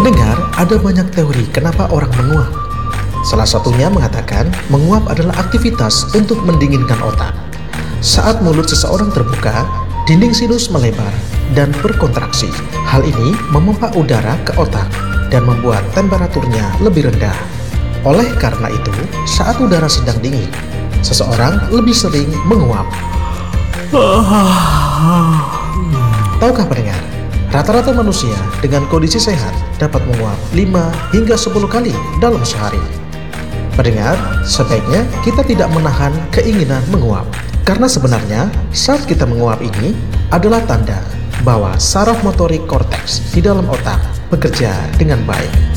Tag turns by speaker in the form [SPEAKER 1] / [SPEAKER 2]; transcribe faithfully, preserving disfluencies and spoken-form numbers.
[SPEAKER 1] Pendengar, ada banyak teori kenapa orang menguap. Salah satunya mengatakan menguap adalah aktivitas untuk mendinginkan otak. Saat mulut seseorang terbuka, dinding sinus melebar dan berkontraksi. Hal ini memompa udara ke otak dan membuat temperaturnya lebih rendah. Oleh karena itu, saat udara sedang dingin, seseorang lebih sering menguap. Tahukah pendengar, rata-rata manusia dengan kondisi sehat dapat menguap lima hingga sepuluh kali dalam sehari. Pendengar, sebaiknya kita tidak menahan keinginan menguap. Karena sebenarnya saat kita menguap ini adalah tanda bahwa saraf motorik korteks di dalam otak bekerja dengan baik.